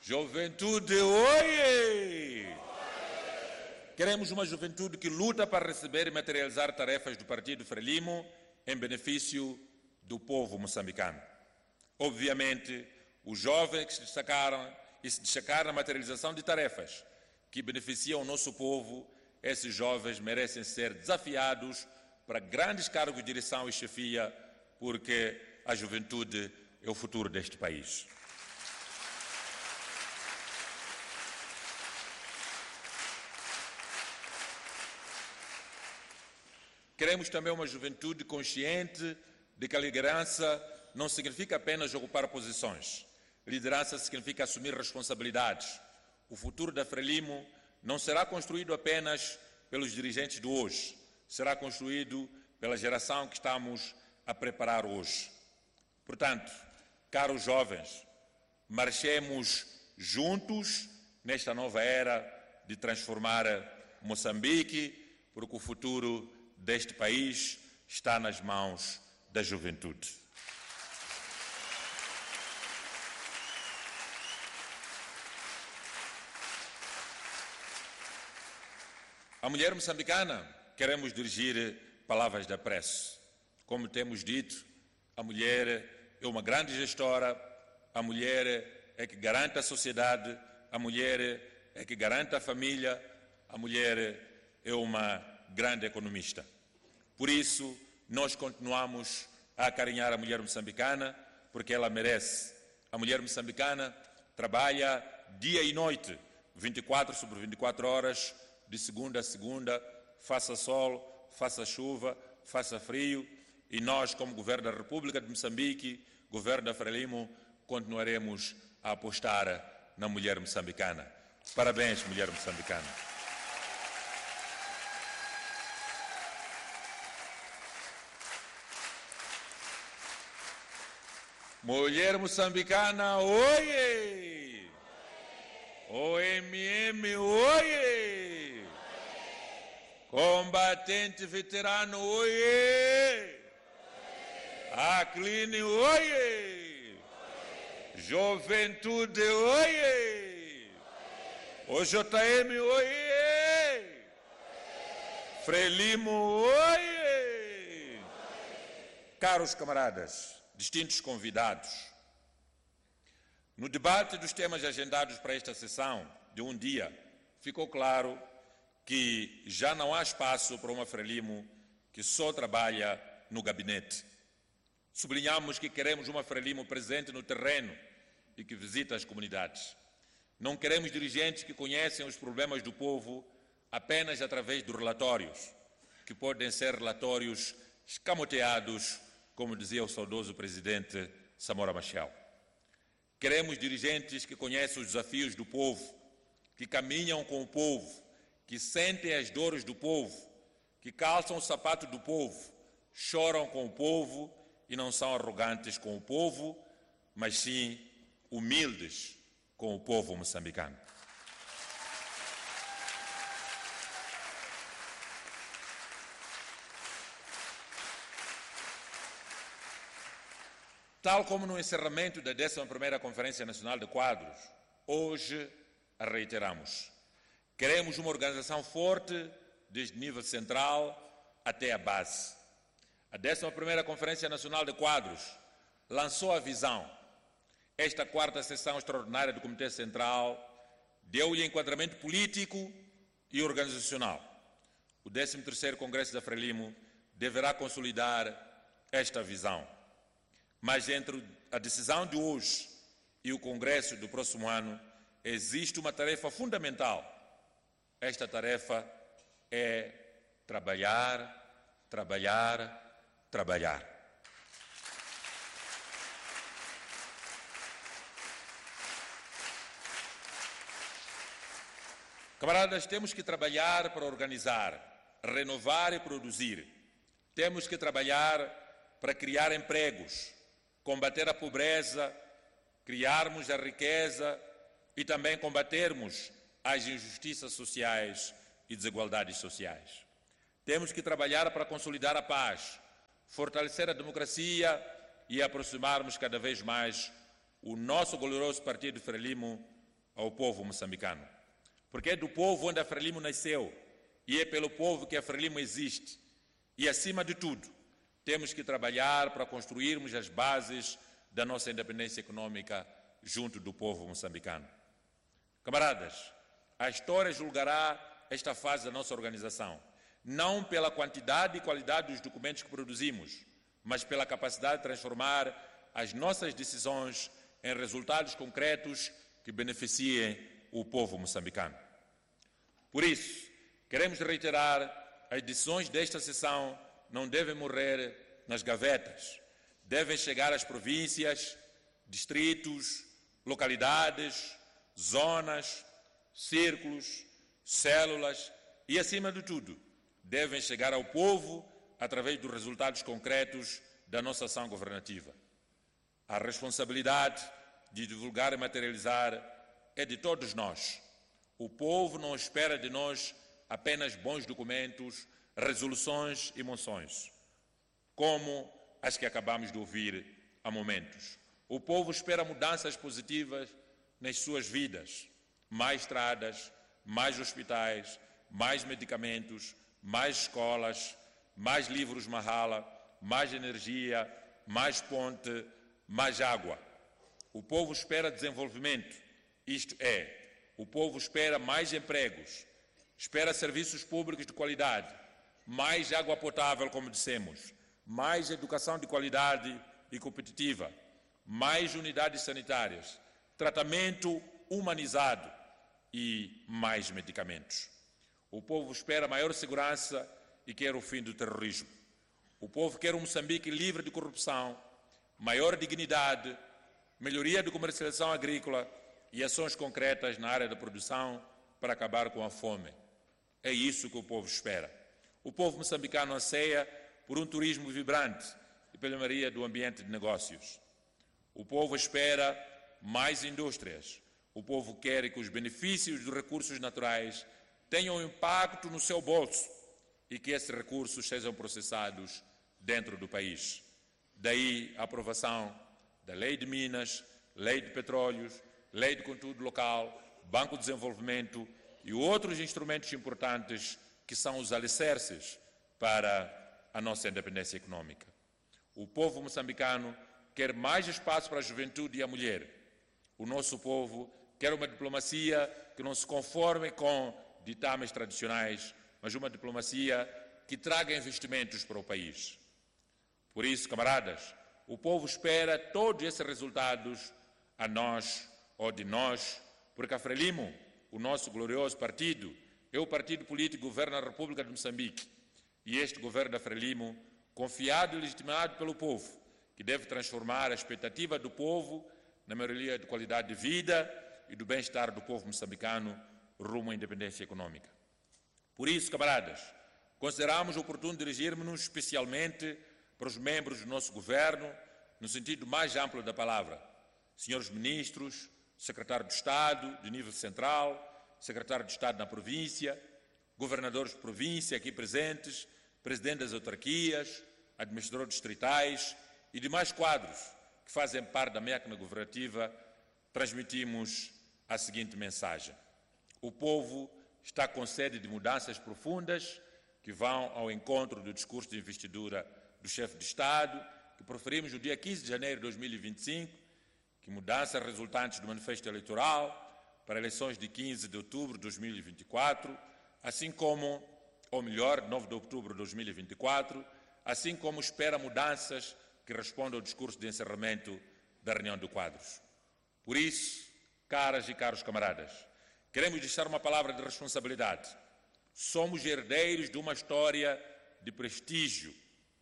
Juventude, oie! Queremos uma juventude que luta para receber e materializar tarefas do Partido Frelimo em benefício do povo moçambicano. Obviamente, os jovens que se destacaram na materialização de tarefas que beneficiam o nosso povo, esses jovens merecem ser desafiados para grandes cargos de direção e chefia, porque a juventude é o futuro deste país. Queremos também uma juventude consciente de que a liderança não significa apenas ocupar posições. Liderança significa assumir responsabilidades. O futuro da Frelimo não será construído apenas pelos dirigentes de hoje, será construído pela geração que estamos a preparar hoje. Portanto, caros jovens, marchemos juntos nesta nova era de transformar Moçambique, porque o futuro deste país está nas mãos da juventude. À mulher moçambicana, queremos dirigir palavras de apreço. Como temos dito, a mulher é uma grande gestora, a mulher é que garante a sociedade, a mulher é que garante a família, a mulher é uma grande economista. Por isso, nós continuamos a acarinhar a mulher moçambicana, porque ela merece. A mulher moçambicana trabalha dia e noite, 24 sobre 24 horas, de segunda a segunda, faça sol, faça chuva, faça frio, e nós, como Governo da República de Moçambique, Governo da Frelimo, continuaremos a apostar na mulher moçambicana. Parabéns, mulher moçambicana. Mulher moçambicana, oie! OMM, oie! Combatente veterano, oie! Acline, oie! Juventude, oie! OJM, oie! Frelimo, oie! Caros camaradas, distintos convidados, no debate dos temas agendados para esta sessão de um dia, ficou claro que já não há espaço para uma Frelimo que só trabalha no gabinete. Sublinhamos que queremos uma Frelimo presente no terreno e que visita as comunidades. Não queremos dirigentes que conhecem os problemas do povo apenas através de relatórios, que podem ser relatórios escamoteados, como dizia o saudoso presidente Samora Machel. Queremos dirigentes que conhecem os desafios do povo, que caminham com o povo, que sentem as dores do povo, que calçam o sapato do povo, choram com o povo e não são arrogantes com o povo, mas sim humildes com o povo moçambicano. Tal como no encerramento da 11ª Conferência Nacional de Quadros, hoje a reiteramos. Queremos uma organização forte, desde nível central até a base. A 11ª Conferência Nacional de Quadros lançou a visão. Esta 4ª sessão extraordinária do Comitê Central deu-lhe enquadramento político e organizacional. O 13º Congresso da Frelimo deverá consolidar esta visão. Mas entre a decisão de hoje e o Congresso do próximo ano, existe uma tarefa fundamental. Esta tarefa é trabalhar, trabalhar, trabalhar. Camaradas, temos que trabalhar para organizar, renovar e produzir. Temos que trabalhar para criar empregos, combater a pobreza, criarmos a riqueza e também combatermos as injustiças sociais e desigualdades sociais. Temos que trabalhar para consolidar a paz, fortalecer a democracia e aproximarmos cada vez mais o nosso glorioso Partido Frelimo ao povo moçambicano. Porque é do povo onde a Frelimo nasceu e é pelo povo que a Frelimo existe. E, acima de tudo, temos que trabalhar para construirmos as bases da nossa independência econômica junto do povo moçambicano. Camaradas, a história julgará esta fase da nossa organização, não pela quantidade e qualidade dos documentos que produzimos, mas pela capacidade de transformar as nossas decisões em resultados concretos que beneficiem o povo moçambicano. Por isso, queremos reiterar, as decisões desta sessão não devem morrer nas gavetas, devem chegar às províncias, distritos, localidades, zonas, círculos, células e, acima de tudo, devem chegar ao povo através dos resultados concretos da nossa ação governativa. A responsabilidade de divulgar e materializar é de todos nós. O povo não espera de nós apenas bons documentos, resoluções e moções, como as que acabamos de ouvir há momentos. O povo espera mudanças positivas nas suas vidas, mais estradas, mais hospitais, mais medicamentos, mais escolas, mais livros Mahala, mais energia, mais ponte, mais água. O povo espera desenvolvimento, isto é, o povo espera mais empregos, espera serviços públicos de qualidade, mais água potável, como dissemos, mais educação de qualidade e competitiva, mais unidades sanitárias, tratamento humanizado e mais medicamentos. O povo espera maior segurança e quer o fim do terrorismo. O povo quer um Moçambique livre de corrupção, maior dignidade, melhoria de comercialização agrícola e ações concretas na área da produção para acabar com a fome. É isso que o povo espera. O povo moçambicano anseia por um turismo vibrante e pela melhoria do ambiente de negócios. O povo espera mais indústrias. O povo quer que os benefícios dos recursos naturais tenham impacto no seu bolso e que esses recursos sejam processados dentro do país. Daí a aprovação da Lei de Minas, Lei de Petróleos, Lei de Conteúdo Local, Banco de Desenvolvimento e outros instrumentos importantes que são os alicerces para a nossa independência econômica. O povo moçambicano quer mais espaço para a juventude e a mulher. O nosso povo quer uma diplomacia que não se conforme com ditames tradicionais, mas uma diplomacia que traga investimentos para o país. Por isso, camaradas, o povo espera todos esses resultados a nós ou de nós, porque a Frelimo, o nosso glorioso partido, é o partido político que governa a República de Moçambique. E este governo da Frelimo, confiado e legitimado pelo povo, que deve transformar a expectativa do povo na melhoria de qualidade de vida e do bem-estar do povo moçambicano rumo à independência econômica. Por isso, camaradas, consideramos oportuno dirigirmos-nos especialmente para os membros do nosso governo, no sentido mais amplo da palavra. Senhores ministros, secretário de Estado de nível central, secretário de Estado na província, governadores de província aqui presentes, presidente das autarquias, administradores distritais e demais quadros que fazem parte da máquina governativa, transmitimos a seguinte mensagem. O povo está com sede de mudanças profundas que vão ao encontro do discurso de investidura do chefe de Estado, que proferimos no dia 15 de janeiro de 2025, que mudanças resultantes do manifesto eleitoral para eleições de 15 de outubro de 2024, assim como, ou melhor, 9 de outubro de 2024, assim como espera mudanças que respondam ao discurso de encerramento da reunião de quadros. Por isso, caras e caros camaradas, queremos deixar uma palavra de responsabilidade. Somos herdeiros de uma história de prestígio,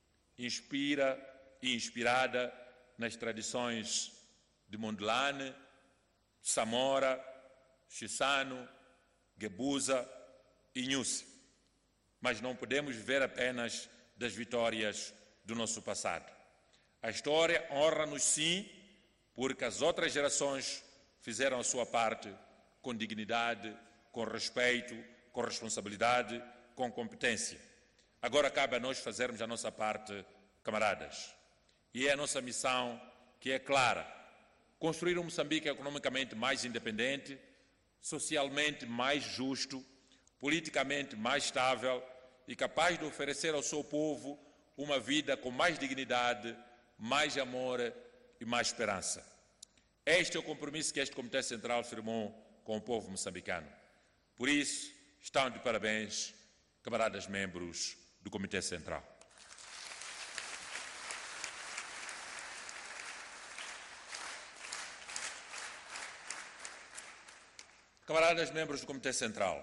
inspirada nas tradições de Mondlane, Samora, Chissano, Gebuza e Nhusi. Mas não podemos viver apenas das vitórias do nosso passado. A história honra-nos sim, porque as outras gerações fizeram a sua parte com dignidade, com respeito, com responsabilidade, com competência. Agora cabe a nós fazermos a nossa parte, camaradas. E é a nossa missão que é clara: construir um Moçambique economicamente mais independente, socialmente mais justo, politicamente mais estável e capaz de oferecer ao seu povo uma vida com mais dignidade, mais amor e mais esperança. Este é o compromisso que este Comitê Central firmou com o povo moçambicano. Por isso, estão de parabéns, camaradas membros do Comitê Central. Camaradas membros do Comitê Central,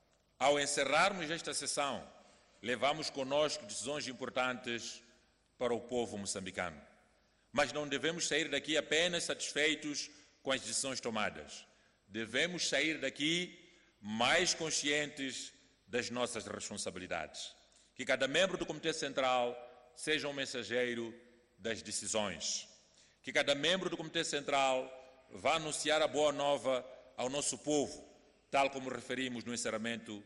ao encerrarmos esta sessão, levamos conosco decisões importantes para o povo moçambicano. Mas não devemos sair daqui apenas satisfeitos com as decisões tomadas. Devemos sair daqui mais conscientes das nossas responsabilidades. Que cada membro do Comitê Central seja um mensageiro das decisões. Que cada membro do Comitê Central vá anunciar a boa nova ao nosso povo, tal como referimos no encerramento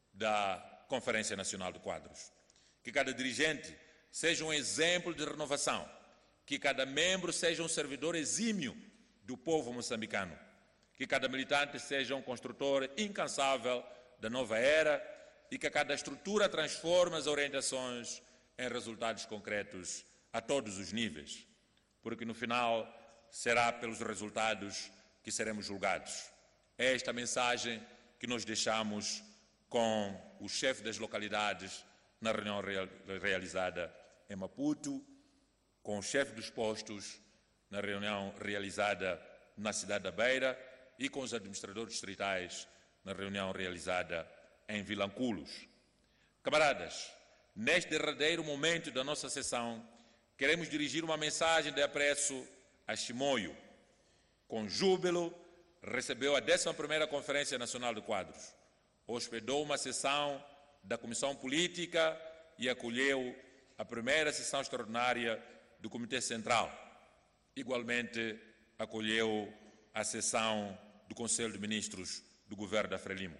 da Conferência Nacional de Quadros. Que cada dirigente seja um exemplo de renovação, que cada membro seja um servidor exímio do povo moçambicano, que cada militante seja um construtor incansável da nova era e que cada estrutura transforme as orientações em resultados concretos a todos os níveis, porque no final será pelos resultados que seremos julgados. É esta mensagem que nós deixamos com o chefe das localidades na reunião realizada em Maputo, com o chefe dos postos na reunião realizada na cidade da Beira e com os administradores distritais na reunião realizada em Vilanculos. Camaradas, neste derradeiro momento da nossa sessão, queremos dirigir uma mensagem de apreço a Chimoio. Com júbilo, recebeu a 11ª Conferência Nacional de Quadros, hospedou uma sessão da Comissão Política e acolheu a primeira sessão extraordinária do Comitê Central. Igualmente, acolheu a sessão do Conselho de Ministros do Governo da Frelimo.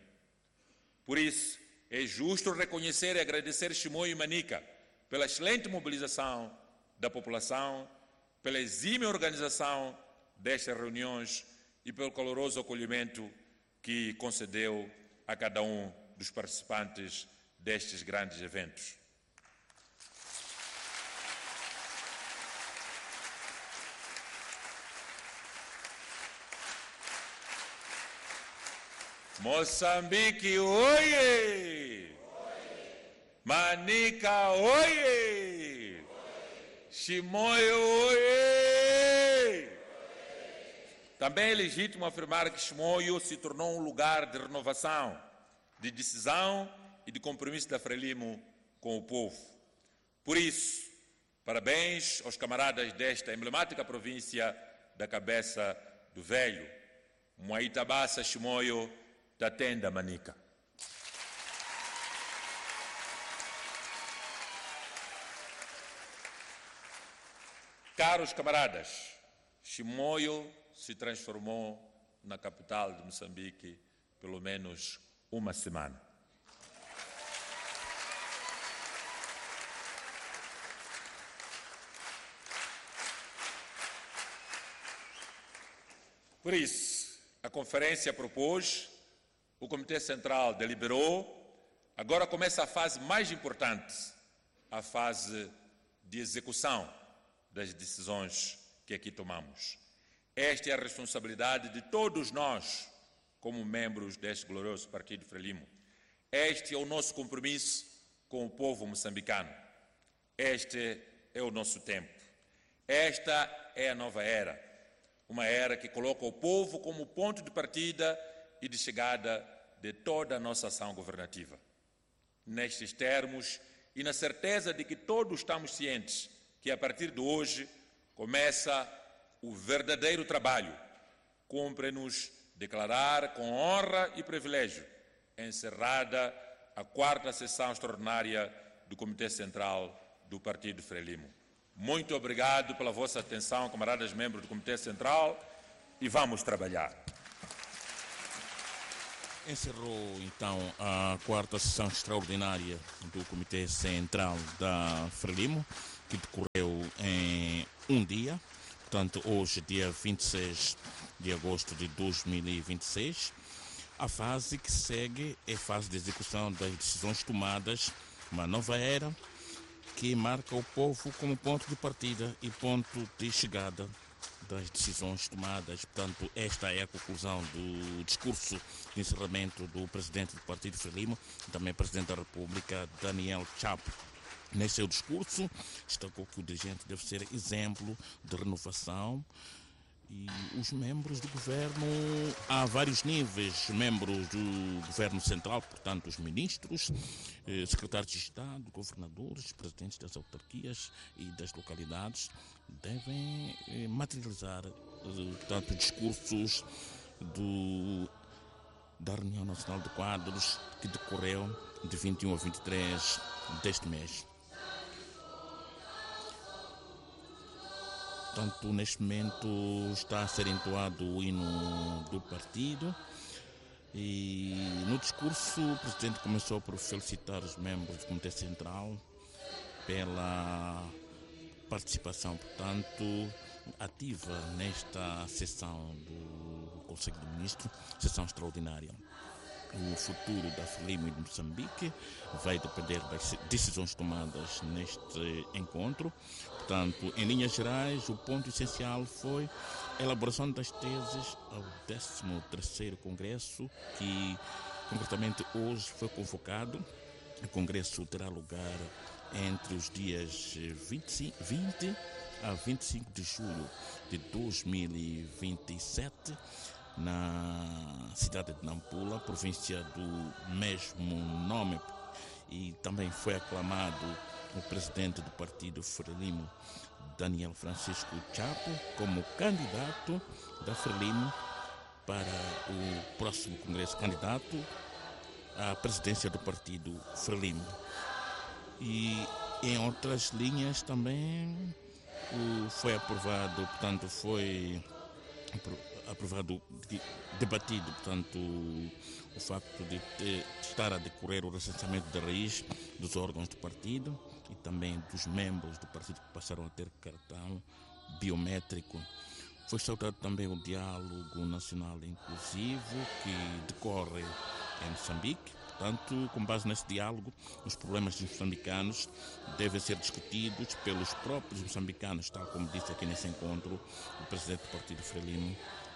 Por isso, é justo reconhecer e agradecer Chimoio e Manica pela excelente mobilização da população, pela exímia organização destas reuniões e pelo caloroso acolhimento que concedeu a cada um dos participantes destes grandes eventos. Moçambique, oie! Manica, oie! Chimoio, oie! Também é legítimo afirmar que Chimoio se tornou um lugar de renovação, de decisão e de compromisso da Frelimo com o povo. Por isso, parabéns aos camaradas desta emblemática província da Cabeça do Velho, Moaitabassa, Chimoio, da Tenda, Manica. Caros camaradas, Chimoio se transformou na capital de Moçambique pelo menos uma semana. Por isso, a conferência propôs, o Comitê Central deliberou, agora começa a fase mais importante, a fase de execução das decisões que aqui tomamos. Esta é a responsabilidade de todos nós, como membros deste glorioso Partido Frelimo. Este é o nosso compromisso com o povo moçambicano. Este é o nosso tempo. Esta é a nova era, uma era que coloca o povo como ponto de partida e de chegada de toda a nossa ação governativa. Nestes termos e na certeza de que todos estamos cientes que a partir de hoje começa o verdadeiro trabalho, cumpre-nos declarar com honra e privilégio encerrada a 4ª sessão extraordinária do Comitê Central do Partido Frelimo. Muito obrigado pela vossa atenção, camaradas membros do Comitê Central, e vamos trabalhar. Encerrou então a 4ª sessão extraordinária do Comitê Central da Frelimo, que decorreu em um dia, portanto hoje dia 26 de agosto de 2026. A fase que segue é a fase de execução das decisões tomadas, uma nova era que marca o povo como ponto de partida e ponto de chegada das decisões tomadas. Portanto, esta é a conclusão do discurso de encerramento do presidente do Partido Frelimo, também presidente da República, Daniel Chapo. Nesse seu discurso, destacou que o dirigente deve ser exemplo de renovação e os membros do governo, há vários níveis, membros do governo central, portanto os ministros, secretários de Estado, governadores, presidentes das autarquias e das localidades, devem materializar, portanto, discursos da reunião nacional de quadros que decorreu de 21 a 23 deste mês. Portanto, neste momento está a ser entoado o hino do partido e no discurso o presidente começou por felicitar os membros do Comitê Central pela participação, portanto, ativa nesta sessão do Conselho de Ministros, sessão extraordinária. O futuro da Frelimo e de Moçambique vai depender das decisões tomadas neste encontro. Portanto, em linhas gerais, o ponto essencial foi a elaboração das teses ao 13º Congresso, que concretamente hoje foi convocado. O Congresso terá lugar entre os dias 20 a 25 de julho de 2027, na cidade de Nampula, província do mesmo nome, e também foi aclamado o presidente do partido Frelimo, Daniel Francisco Chapo, como candidato da Frelimo para o próximo congresso, candidato à presidência do partido Frelimo. E em outras linhas também foi aprovado, portanto foi aprovado, debatido, portanto, o facto de estar a decorrer o recenseamento de raiz dos órgãos do partido e também dos membros do partido que passaram a ter cartão biométrico. Foi saudado também o diálogo nacional inclusivo que decorre em Moçambique. Portanto, com base nesse diálogo, os problemas dos moçambicanos devem ser discutidos pelos próprios moçambicanos, tal como disse aqui nesse encontro o presidente do partido Frelimo,